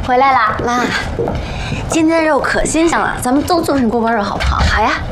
回来啦， 妈，今天的肉可新鲜了，咱们都做成锅包肉好不好？好呀。